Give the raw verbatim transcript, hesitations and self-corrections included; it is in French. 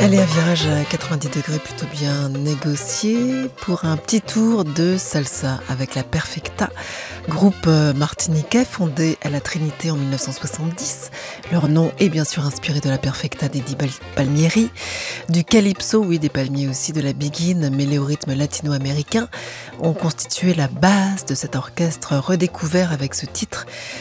Allez, un virage à quatre-vingt-dix degrés plutôt bien négocié pour un petit tour de salsa avec la Perfecta, groupe euh, martiniquais fondé à la Trinité en mille neuf cent soixante-dix. Leur nom est bien sûr inspiré de la Perfecta d'Eddie Bal- Palmieri, du calypso, oui, des palmiers aussi, de la biguine, mêlée au rythme latino-américain, ont constitué la base de cet orchestre redécouvert avec ce titre